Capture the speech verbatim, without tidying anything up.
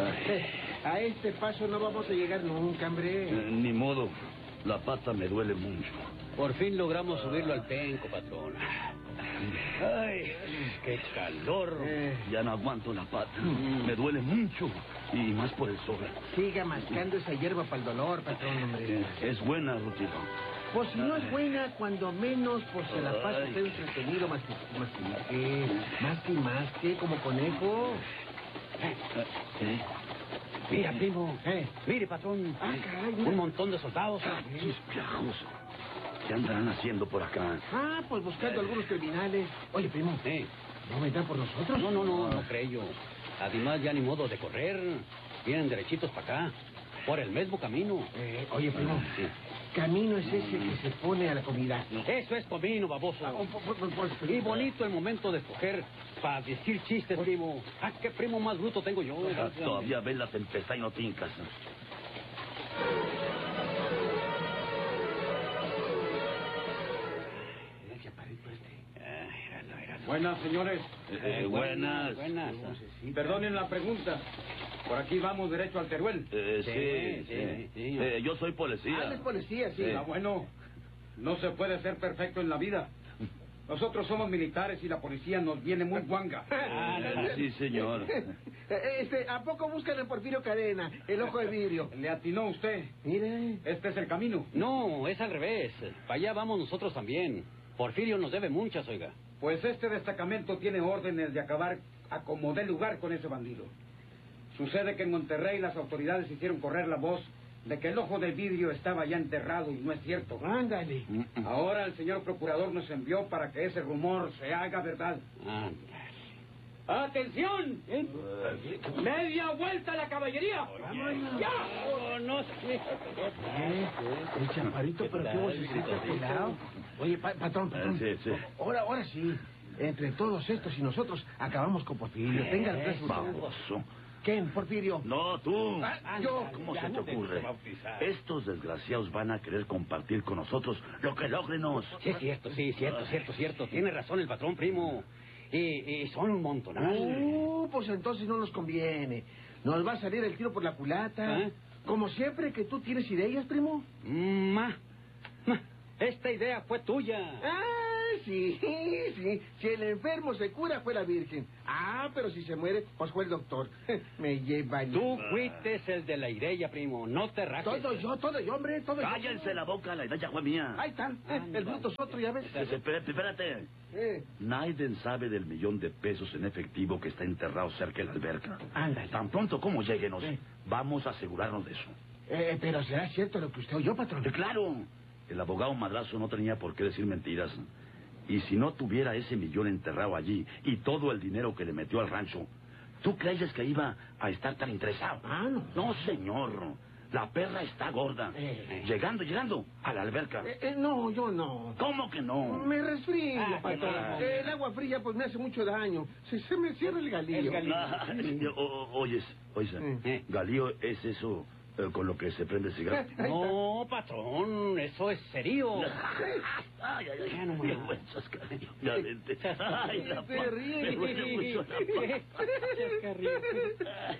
A este paso no vamos a llegar nunca, hombre. Eh, ni modo. La pata me duele mucho. Por fin logramos subirlo al penco, patrón. Ay, qué calor. Eh, Ya no aguanto la pata. Me duele mucho. Y más por el sol. siga mascando esa hierba para el dolor, patrón, hombre. Eh, Es buena, Rutilo. Pues si no es buena, cuando menos, pues se la pasa usted entretenido más que más que más que más que como conejo. ¿Sí? Mira, primo. Eh. Mire, patrón. Ah, caray, mira. Un montón de soldados. Sus viejos. ¿Qué andarán haciendo por acá? Ah, pues buscando algunos criminales. Oye, primo, Eh. ¿no vendrán por nosotros? No, no, no, no creo. Además, ya ni modo de correr. Vienen derechitos para acá. Por el mismo camino. Eh, oye, primo, Sí. camino es ese que se pone a la comida. Eso es camino, baboso. Ah, pues, pues, pues, Y bonito el momento de escoger para decir chistes, primo. Ah, qué primo más bruto tengo yo. Ah, Todavía ves la tempestad y no tincas. Buenas, señores. Eh, buenas. Buenas. Perdonen la pregunta. Por aquí vamos derecho al Teruel. Eh, Sí, sí, sí, sí. sí. Eh, yo soy Ah, policía. es policía, sí. Ah, bueno. No se puede ser perfecto en la vida. Nosotros somos militares y la policía nos viene muy guanga. Eh, sí, señor. Eh, Este, ¿a poco buscan a Porfirio Cadena, el ojo de vidrio? Le atinó usted. Mire. Este es el camino. No, es al revés. Para allá vamos nosotros también. Porfirio nos debe muchas, oiga. Pues este destacamento tiene órdenes de acabar a como dé lugar con ese bandido. Sucede que en Monterrey las autoridades hicieron correr la voz de que el ojo de vidrio estaba ya enterrado y no es cierto. Ándale. Ahora el señor procurador nos envió para que ese rumor se haga verdad. Ándale. ¡Atención! ¡Media vuelta a la caballería! ¡Ya! Oh, no sé. Eh, el chaparrito, pero qué vocecita pelado. Oye, pa- patrón, patrón. Eh, sí, sí. Ahora, ahora sí. Entre todos estos y nosotros acabamos con Porfirio. Tenga el tres. Baboso. ¿Quién, Porfirio? No, tú. Ah, yo. ¿Cómo Ya se te no te ocurre? gusta bautizar. Estos desgraciados van a querer compartir con nosotros lo que logrenos. Sí, es cierto, sí, cierto, cierto, cierto. Tiene razón el patrón, primo. Y, y son un montonal. Uh, pues entonces no nos conviene. Nos va a salir el tiro por la culata. ¿Eh? Como siempre que tú tienes ideas, primo. Mm, Ma, ma, esta idea fue tuya. Ah, sí, sí. Si el enfermo se cura, fue la Virgen. Ah, pero si se muere, pues fue el doctor. Me lleva el... Tú fuiste el de la idea, primo. No te rajes. Todo yo, todo yo, hombre, todo yo. Cállense la boca, la idea fue mía. Ahí está. Eh, el bruto es otro, ya ves. Eh, Espérate, espérate. Eh, Nadie sabe del millón de pesos en efectivo que está enterrado cerca de la alberca. Ándale. Tan pronto como lleguenos, Sí. vamos a asegurarnos de eso. eh, pero será cierto lo que usted oyó, patrón. Eh, Claro, el abogado madrazo no tenía por qué decir mentiras. Y si no tuviera ese millón enterrado allí y todo el dinero que le metió al rancho, ¿tú crees que iba a estar tan interesado? Ah, no. No, señor. La perra está gorda. Eh. Llegando, llegando a la alberca. Eh, eh, no, yo no. ¿Cómo que no? Me resfrío, Ah, patrón. ah. Eh, el agua fría pues me hace mucho daño. Se, se me cierra el galillo. El galillo. Ah, o- o- oyes, oyes, Eh. Galío, ¿es eso eh, con lo que se prende el cigarro? No, patrón, eso es serio. Ay, ay, Ya ay, no qué más. buen chascarrillo. Ya vente. Ay, la Se ríe. me duele mucho la pata. Chascarrillo.